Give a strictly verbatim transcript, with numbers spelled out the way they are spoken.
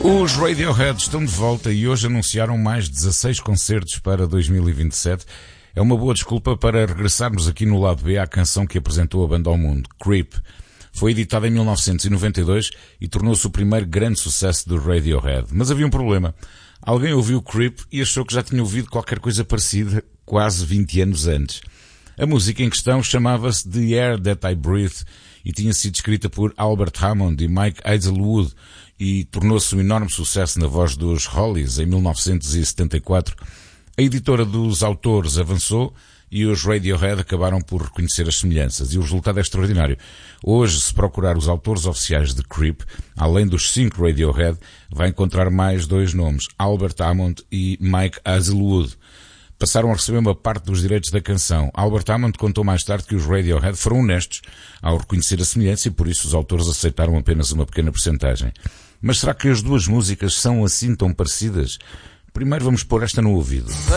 Os Radiohead estão de volta e hoje anunciaram mais dezasseis concertos para dois mil e vinte e sete. É uma boa desculpa para regressarmos aqui no lado B à canção que apresentou a banda ao mundo, Creep. Foi editada em mil novecentos e noventa e dois e tornou-se o primeiro grande sucesso do Radiohead. Mas havia um problema. Alguém ouviu Creep e achou que já tinha ouvido qualquer coisa parecida quase vinte anos antes. A música em questão chamava-se The Air That I Breathe e tinha sido escrita por Albert Hammond e Mike Hazelwood e tornou-se um enorme sucesso na voz dos Hollies em mil novecentos e setenta e quatro. A editora dos autores avançou e os Radiohead acabaram por reconhecer as semelhanças e o resultado é extraordinário. Hoje, se procurar os autores oficiais de Creep, além dos cinco Radiohead, vai encontrar mais dois nomes, Albert Hammond e Mike Hazelwood. Passaram a receber uma parte dos direitos da canção. Albert Hammond contou mais tarde que os Radiohead foram honestos ao reconhecer a semelhança e por isso os autores aceitaram apenas uma pequena percentagem. Mas será que as duas músicas são assim tão parecidas? Primeiro vamos pôr esta no ouvido.